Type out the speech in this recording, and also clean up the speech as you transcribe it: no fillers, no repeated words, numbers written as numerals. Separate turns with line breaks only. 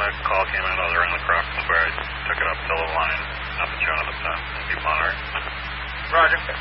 the call came in, I was around the Crawford Square. I took it up to the line, nothing showing up at the people on, all right?
Roger.